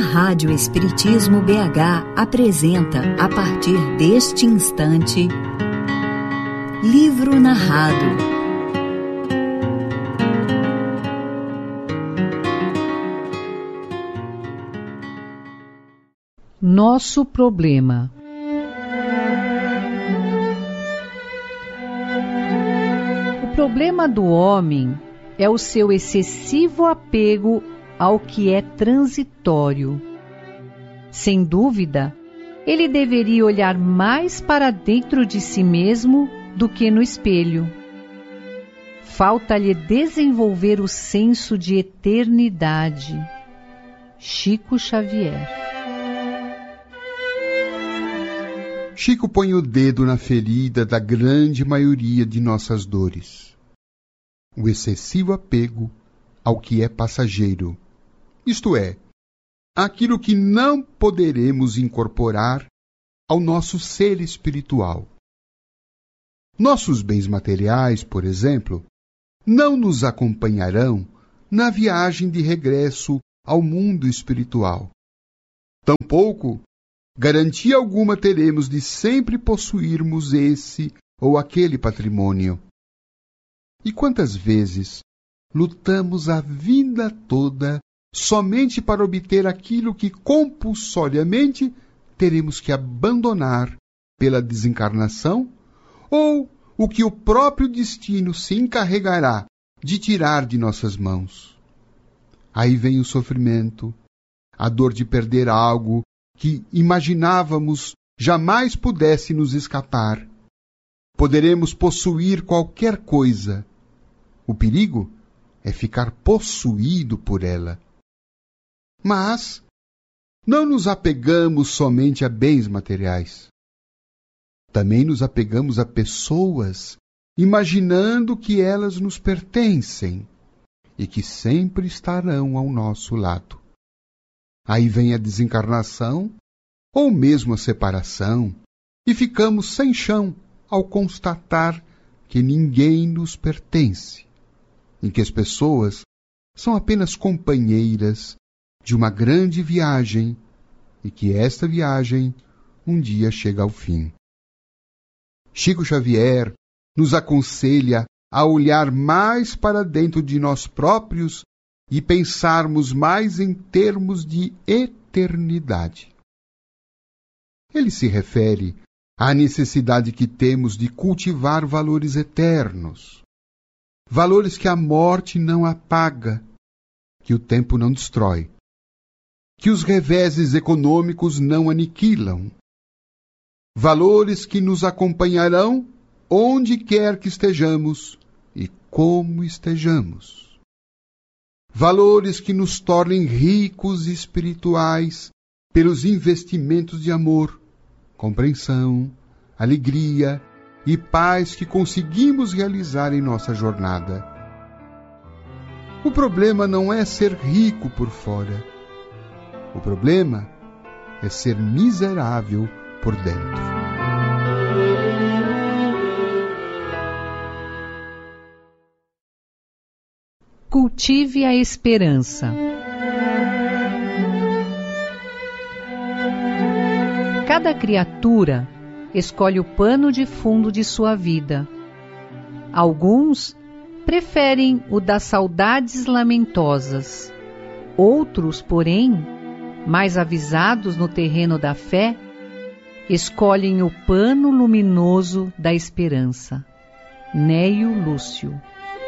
Rádio Espiritismo BH apresenta, a partir deste instante, Livro Narrado. Nosso problema. O problema do homem é o seu excessivo apego ao que é transitório. Sem dúvida, ele deveria olhar mais para dentro de si mesmo do que no espelho. Falta-lhe desenvolver o senso de eternidade. Chico Xavier. Chico põe o dedo na ferida da grande maioria de nossas dores. O excessivo apego ao que é passageiro, isto é, aquilo que não poderemos incorporar ao nosso ser espiritual. Nossos bens materiais, por exemplo, não nos acompanharão na viagem de regresso ao mundo espiritual. Tampouco garantia alguma teremos de sempre possuirmos esse ou aquele patrimônio. E quantas vezes lutamos a vida toda somente para obter aquilo que compulsoriamente teremos que abandonar pela desencarnação, ou o que o próprio destino se encarregará de tirar de nossas mãos. Aí vem o sofrimento, a dor de perder algo que imaginávamos jamais pudesse nos escapar. Poderemos possuir qualquer coisa. O perigo é ficar possuído por ela. Mas não nos apegamos somente a bens materiais. Também nos apegamos a pessoas, imaginando que elas nos pertencem e que sempre estarão ao nosso lado. Aí vem a desencarnação, ou mesmo a separação, e ficamos sem chão ao constatar que ninguém nos pertence, em que as pessoas são apenas companheiras de uma grande viagem e que esta viagem um dia chega ao fim. Chico Xavier nos aconselha a olhar mais para dentro de nós próprios e pensarmos mais em termos de eternidade. Ele se refere à necessidade que temos de cultivar valores eternos, valores que a morte não apaga, que o tempo não destrói, que os reveses econômicos não aniquilam, valores que nos acompanharão onde quer que estejamos e como estejamos. Valores que nos tornem ricos e espirituais pelos investimentos de amor, compreensão, alegria e paz que conseguimos realizar em nossa jornada. O problema não é ser rico por fora. O problema é ser miserável por dentro. Cultive a esperança. Cada criatura escolhe o pano de fundo de sua vida. Alguns preferem o das saudades lamentosas. Outros, porém, mais avisados no terreno da fé, escolhem o pano luminoso da esperança. Neio Lúcio.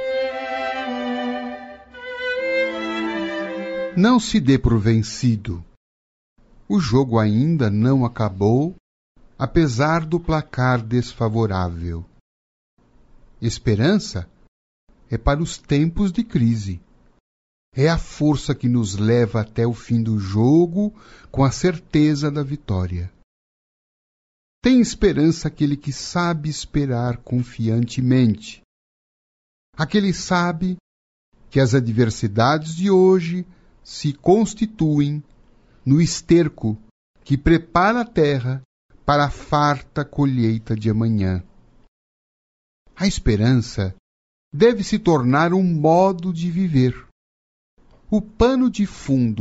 Não se dê por vencido. O jogo ainda não acabou, apesar do placar desfavorável. Esperança é para os tempos de crise. É a força que nos leva até o fim do jogo com a certeza da vitória. Tem esperança aquele que sabe esperar confiantemente. Aquele sabe que as adversidades de hoje se constituem no esterco que prepara a terra para a farta colheita de amanhã. A esperança deve se tornar um modo de viver. O pano de fundo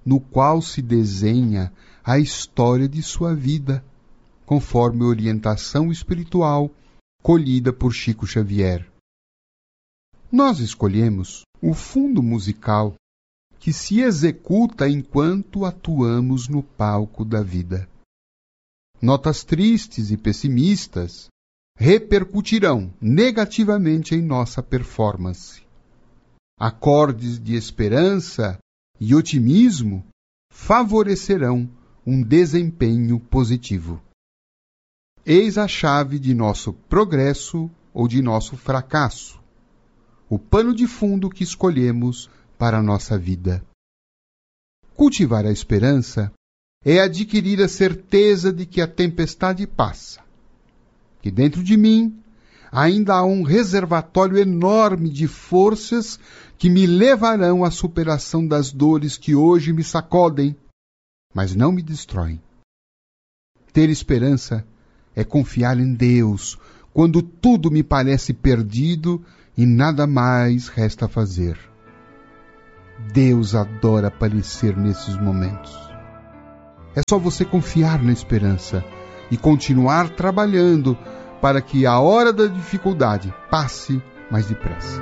no qual se desenha a história de sua vida, conforme a orientação espiritual colhida por Chico Xavier. Nós escolhemos o fundo musical que se executa enquanto atuamos no palco da vida. Notas tristes e pessimistas repercutirão negativamente em nossa performance. Acordes de esperança e otimismo favorecerão um desempenho positivo. Eis a chave de nosso progresso ou de nosso fracasso, o pano de fundo que escolhemos para a nossa vida. Cultivar a esperança é adquirir a certeza de que a tempestade passa, que dentro de mim ainda há um reservatório enorme de forças que me levarão à superação das dores que hoje me sacodem, mas não me destroem. Ter esperança é confiar em Deus quando tudo me parece perdido e nada mais resta fazer. Deus adora aparecer nesses momentos. É só você confiar na esperança e continuar trabalhando para que a hora da dificuldade passe mais depressa.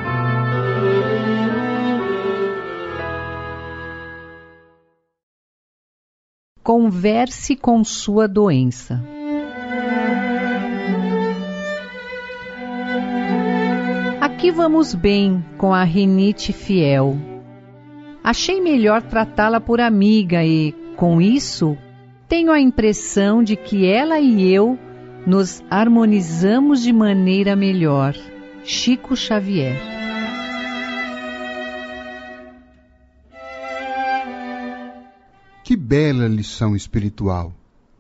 Converse com sua doença. Aqui vamos bem com a rinite fiel. Achei melhor tratá-la por amiga e, com isso, tenho a impressão de que ela e eu nos harmonizamos de maneira melhor. Chico Xavier. Que bela lição espiritual!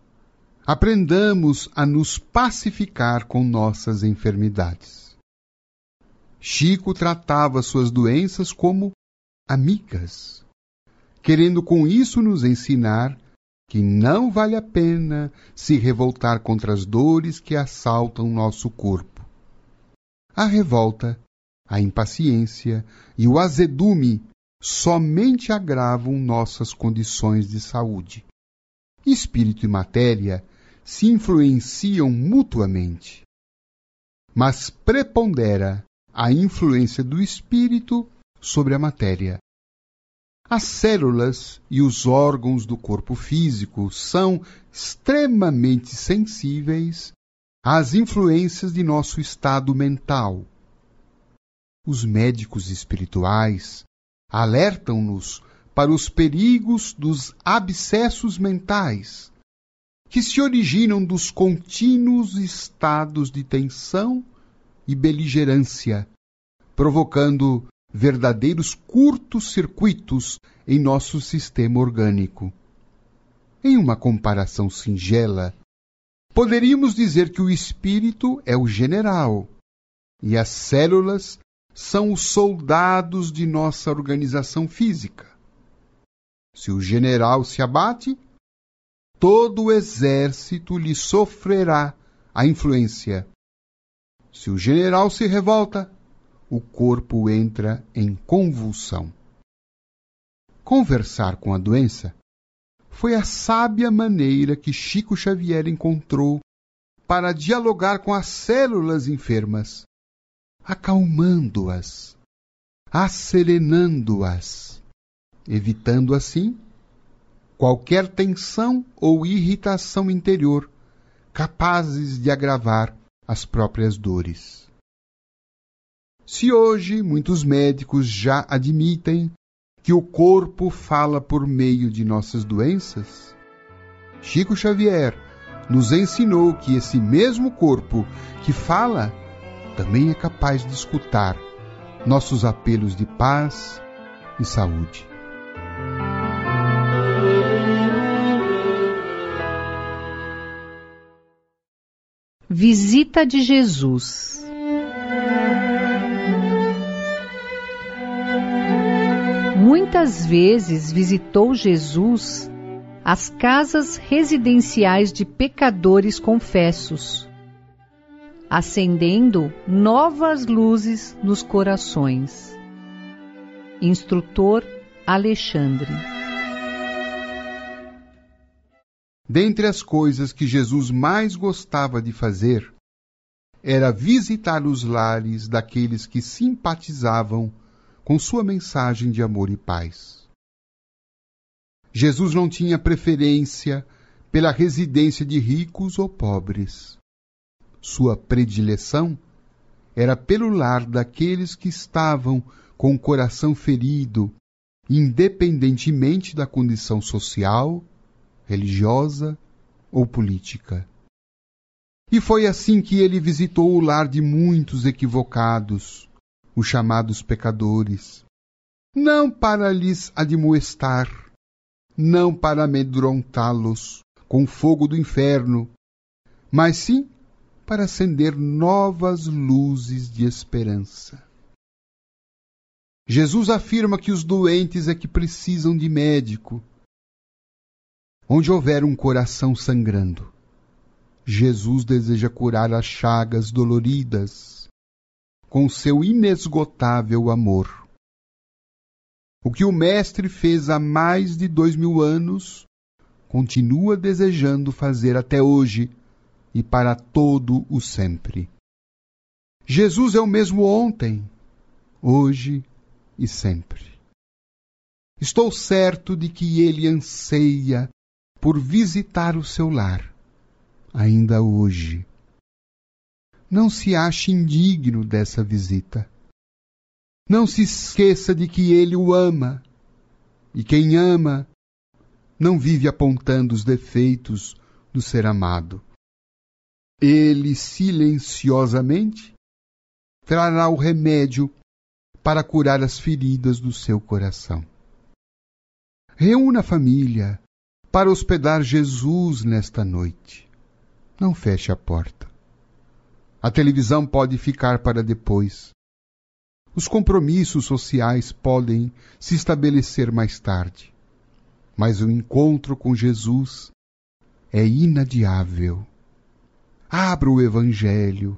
Aprendamos a nos pacificar com nossas enfermidades. Chico tratava suas doenças como amigas, querendo com isso nos ensinar que não vale a pena se revoltar contra as dores que assaltam nosso corpo. A revolta, a impaciência e o azedume somente agravam nossas condições de saúde. Espírito e matéria se influenciam mutuamente, mas prepondera a influência do espírito sobre a matéria. As células e os órgãos do corpo físico são extremamente sensíveis às influências de nosso estado mental. Os médicos espirituais alertam-nos para os perigos dos abscessos mentais, que se originam dos contínuos estados de tensão e beligerância, provocando verdadeiros curtos-circuitos em nosso sistema orgânico. Em uma comparação singela, poderíamos dizer que o espírito é o general e as células são os soldados de nossa organização física. Se o general se abate, todo o exército lhe sofrerá a influência. Se o general se revolta, o corpo entra em convulsão. Conversar com a doença foi a sábia maneira que Chico Xavier encontrou para dialogar com as células enfermas, acalmando-as, asserenando-as, evitando assim qualquer tensão ou irritação interior capazes de agravar as próprias dores. Se hoje muitos médicos já admitem que o corpo fala por meio de nossas doenças, Chico Xavier nos ensinou que esse mesmo corpo que fala também é capaz de escutar nossos apelos de paz e saúde. Visita de Jesus. Muitas vezes visitou Jesus as casas residenciais de pecadores confessos, acendendo novas luzes nos corações. Instrutor Alexandre. dentre as coisas que Jesus mais gostava de fazer, era visitar os lares daqueles que simpatizavam com sua mensagem de amor e paz. Jesus não tinha preferência pela residência de ricos ou pobres. Sua predileção era pelo lar daqueles que estavam com o coração ferido, independentemente da condição social, religiosa ou política. E foi assim que ele visitou o lar de muitos equivocados, os chamados pecadores, não para lhes admoestar, não para amedrontá-los com o fogo do inferno, mas sim para acender novas luzes de esperança. Jesus afirma que os doentes é que precisam de médico. Onde houver um coração sangrando, Jesus deseja curar as chagas doloridas com seu inesgotável amor. O que o Mestre fez há mais de 2000 anos, continua desejando fazer até hoje e para todo o sempre. Jesus é o mesmo ontem, hoje e sempre. Estou certo de que ele anseia por visitar o seu lar, ainda hoje. Não se ache indigno dessa visita. Não se esqueça de que ele o ama, e quem ama não vive apontando os defeitos do ser amado. Ele silenciosamente trará o remédio para curar as feridas do seu coração. Reúna a família para hospedar Jesus nesta noite. Não feche a porta. A televisão pode ficar para depois. Os compromissos sociais podem se estabelecer mais tarde. Mas o encontro com Jesus é inadiável. Abra o Evangelho,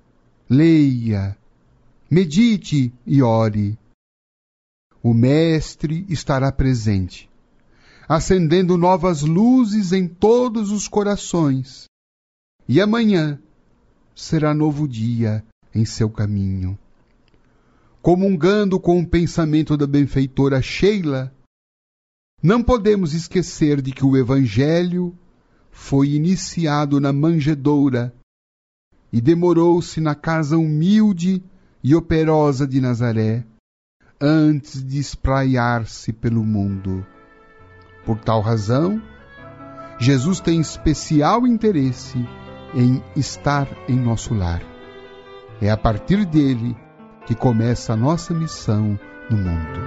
leia, medite e ore. O Mestre estará presente, acendendo novas luzes em todos os corações. E amanhã será novo dia em seu caminho. Comungando com o pensamento da benfeitora Sheila, não podemos esquecer de que o Evangelho foi iniciado na manjedoura e demorou-se na casa humilde e operosa de Nazaré, antes de espraiar-se pelo mundo. Por tal razão, Jesus tem especial interesse em estar em nosso lar. É a partir dele que começa a nossa missão no mundo.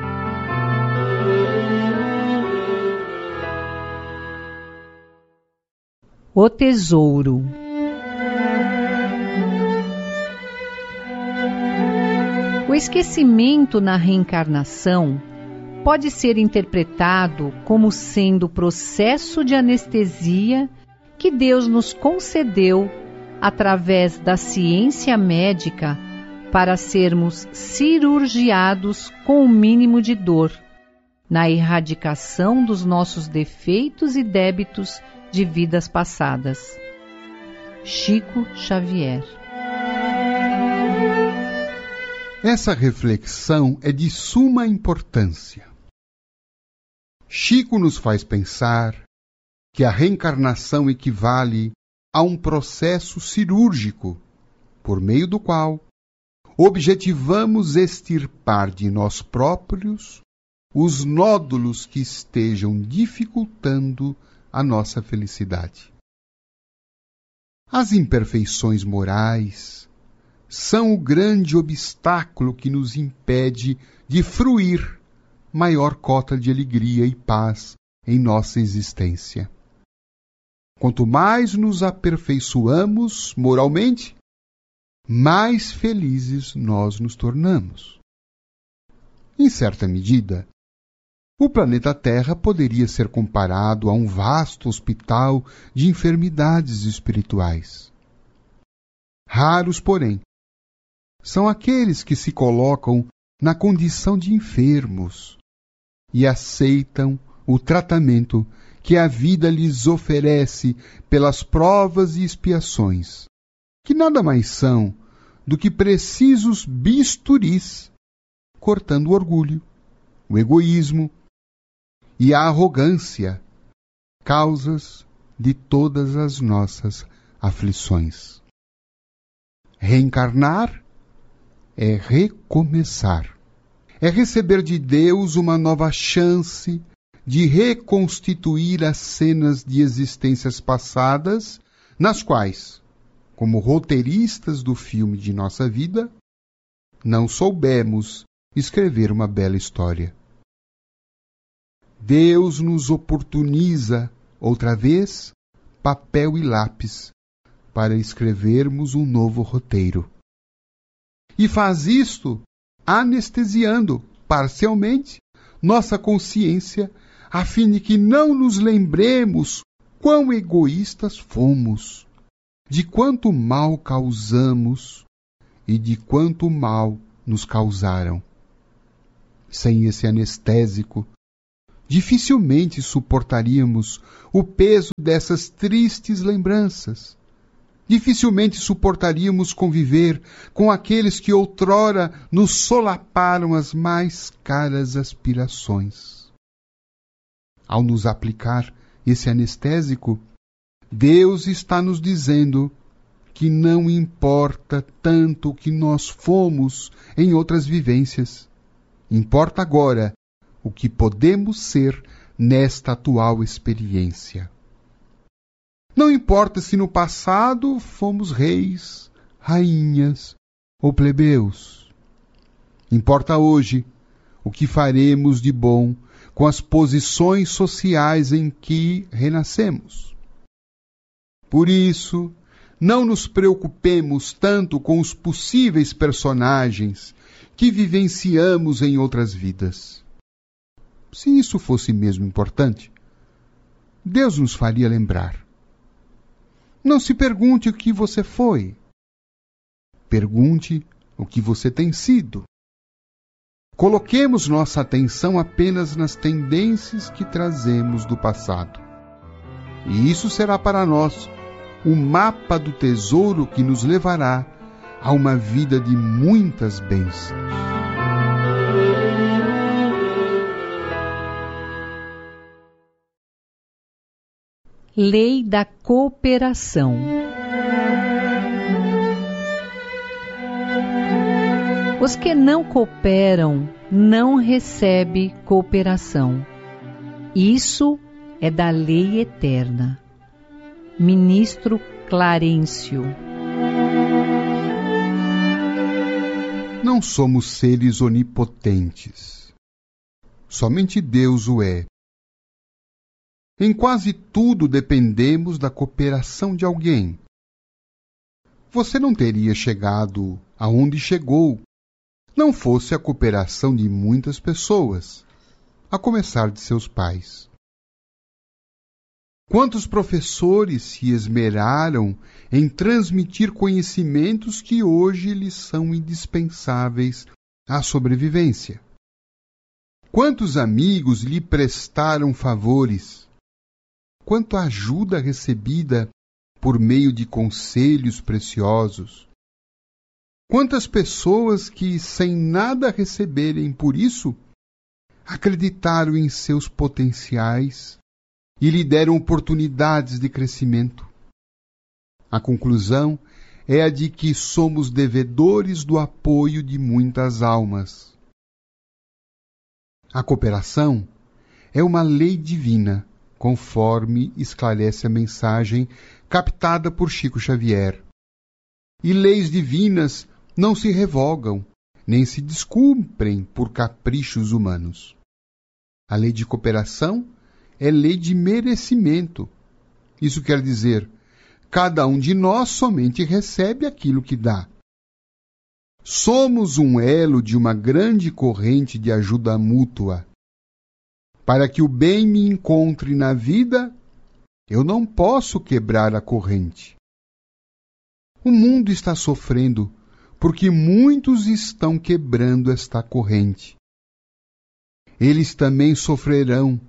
O tesouro. O esquecimento na reencarnação pode ser interpretado como sendo o processo de anestesia que Deus nos concedeu através da ciência médica para sermos cirurgiados com o mínimo de dor, na erradicação dos nossos defeitos e débitos de vidas passadas. Chico Xavier. Essa reflexão é de suma importância. Chico nos faz pensar que a reencarnação equivale a um processo cirúrgico, por meio do qual objetivamos extirpar de nós próprios os nódulos que estejam dificultando a nossa felicidade. As imperfeições morais são o grande obstáculo que nos impede de fruir maior cota de alegria e paz em nossa existência. Quanto mais nos aperfeiçoamos moralmente, mais felizes nós nos tornamos. Em certa medida, o planeta Terra poderia ser comparado a um vasto hospital de enfermidades espirituais. Raros, porém, são aqueles que se colocam na condição de enfermos e aceitam o tratamento que a vida lhes oferece pelas provas e expiações, que nada mais são do que precisos bisturis, cortando o orgulho, o egoísmo e a arrogância, causas de todas as nossas aflições. Reencarnar é recomeçar, é receber de Deus uma nova chance de reconstituir as cenas de existências passadas, nas quais, como roteiristas do filme de nossa vida, não soubemos escrever uma bela história. Deus nos oportuniza, outra vez, papel e lápis, para escrevermos um novo roteiro. E faz isto anestesiando, parcialmente, nossa consciência, a fim de que não nos lembremos quão egoístas fomos, de quanto mal causamos e de quanto mal nos causaram. Sem esse anestésico, dificilmente suportaríamos o peso dessas tristes lembranças. Dificilmente suportaríamos conviver com aqueles que outrora nos solaparam as mais caras aspirações. Ao nos aplicar esse anestésico, Deus está nos dizendo que não importa tanto o que nós fomos em outras vivências. Importa agora o que podemos ser nesta atual experiência. Não importa se no passado fomos reis, rainhas ou plebeus. Importa hoje o que faremos de bom com as posições sociais em que renascemos. Por isso, não nos preocupemos tanto com os possíveis personagens que vivenciamos em outras vidas. Se isso fosse mesmo importante, Deus nos faria lembrar. Não se pergunte o que você foi. Pergunte o que você tem sido. Coloquemos nossa atenção apenas nas tendências que trazemos do passado. E isso será para nós o mapa do tesouro que nos levará a uma vida de muitas bênçãos. Lei da cooperação. Os que não cooperam não recebem cooperação. Isso é da lei eterna. Ministro Clarencio. Não somos seres onipotentes. Somente Deus o é. Em quase tudo dependemos da cooperação de alguém. Você não teria chegado aonde chegou, não fosse a cooperação de muitas pessoas, a começar de seus pais. Quantos professores se esmeraram em transmitir conhecimentos que hoje lhes são indispensáveis à sobrevivência? Quantos amigos lhe prestaram favores? Quanto ajuda recebida por meio de conselhos preciosos? Quantas pessoas que, sem nada receberem por isso, acreditaram em seus potenciais e lhe deram oportunidades de crescimento? A conclusão é a de que somos devedores do apoio de muitas almas. A cooperação é uma lei divina, conforme esclarece a mensagem captada por Chico Xavier. E leis divinas não se revogam, nem se descumprem por caprichos humanos. A lei de cooperação é lei de merecimento. Isso quer dizer, cada um de nós somente recebe aquilo que dá. Somos um elo de uma grande corrente de ajuda mútua. Para que o bem me encontre na vida, eu não posso quebrar a corrente. O mundo está sofrendo porque muitos estão quebrando esta corrente. Eles também sofrerão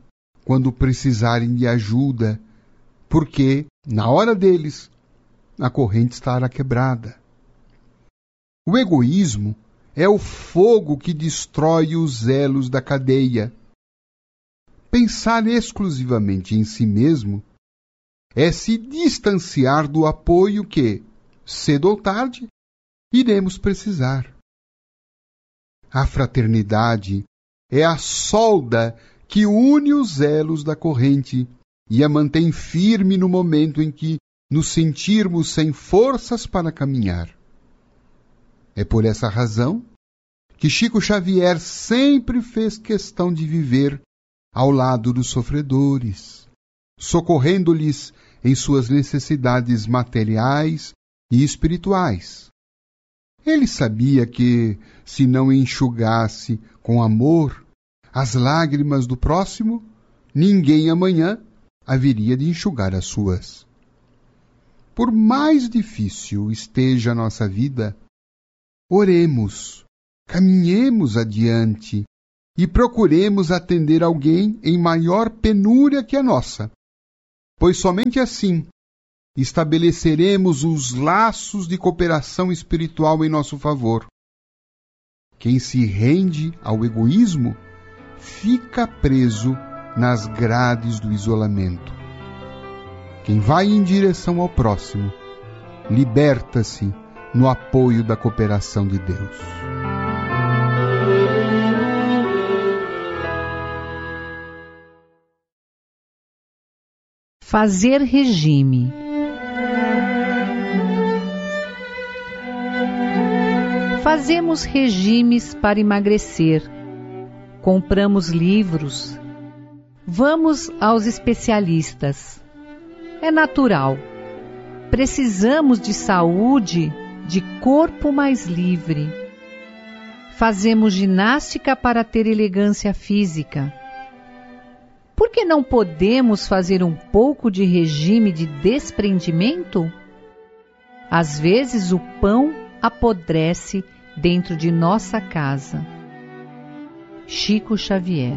quando precisarem de ajuda, porque, na hora deles, a corrente estará quebrada. O egoísmo é o fogo que destrói os elos da cadeia. Pensar exclusivamente em si mesmo é se distanciar do apoio que, cedo ou tarde, iremos precisar. A fraternidade é a solda que une os elos da corrente e a mantém firme no momento em que nos sentirmos sem forças para caminhar. É por essa razão que Chico Xavier sempre fez questão de viver ao lado dos sofredores, socorrendo-lhes em suas necessidades materiais e espirituais. Ele sabia que, se não enxugasse com amor as lágrimas do próximo, ninguém amanhã haveria de enxugar as suas. Por mais difícil esteja a nossa vida, oremos, caminhemos adiante e procuremos atender alguém em maior penúria que a nossa, pois somente assim estabeleceremos os laços de cooperação espiritual em nosso favor. Quem se rende ao egoísmo fica preso nas grades do isolamento. Quem vai em direção ao próximo liberta-se no apoio da cooperação de Deus. Fazer regime. Fazemos regimes para emagrecer, compramos livros, vamos aos especialistas. É natural. Precisamos de saúde, de corpo mais livre. Fazemos ginástica para ter elegância física. Por que não podemos fazer um pouco de regime de desprendimento? Às vezes o pão apodrece dentro de nossa casa. Chico Xavier.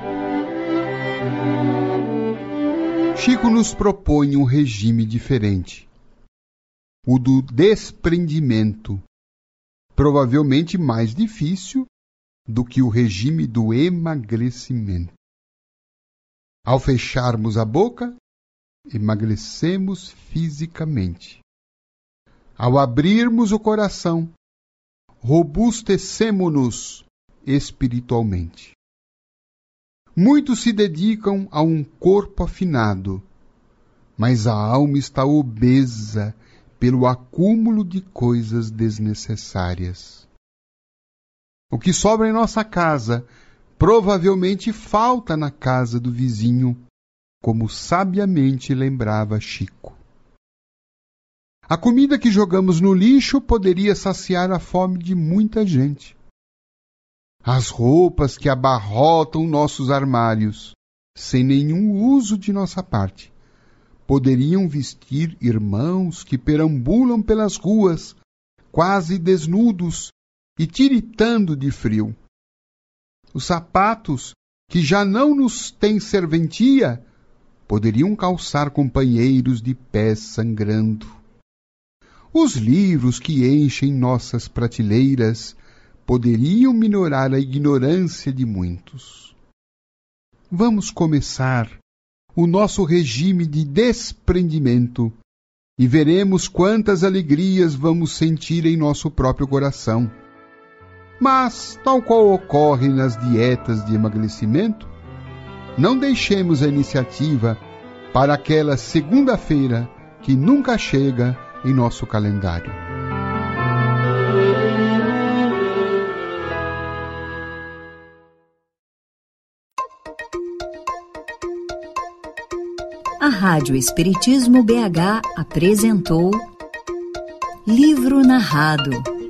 Chico nos propõe um regime diferente, o do desprendimento, provavelmente mais difícil do que o regime do emagrecimento. Ao fecharmos a boca, emagrecemos fisicamente. Ao abrirmos o coração, robustecemo-nos espiritualmente. Muitos se dedicam a um corpo afinado, mas a alma está obesa pelo acúmulo de coisas desnecessárias. O que sobra em nossa casa provavelmente falta na casa do vizinho, como sabiamente lembrava Chico. A comida que jogamos no lixo poderia saciar a fome de muita gente. As roupas que abarrotam nossos armários, sem nenhum uso de nossa parte, poderiam vestir irmãos que perambulam pelas ruas, quase desnudos e tiritando de frio. Os sapatos, que já não nos têm serventia, poderiam calçar companheiros de pés sangrando. Os livros que enchem nossas prateleiras poderiam minorar a ignorância de muitos. Vamos começar o nosso regime de desprendimento e veremos quantas alegrias vamos sentir em nosso próprio coração. Mas, tal qual ocorre nas dietas de emagrecimento, não deixemos a iniciativa para aquela segunda-feira que nunca chega em nosso calendário. A Rádio Espiritismo BH apresentou Livro Narrado.